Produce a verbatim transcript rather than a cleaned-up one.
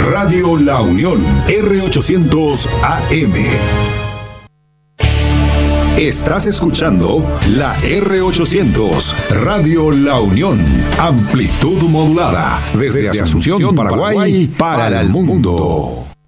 Radio La Unión, R ochocientos A M. Estás escuchando la R ochocientos, Radio La Unión, amplitud modulada, desde, desde Asunción, Paraguay, para el mundo.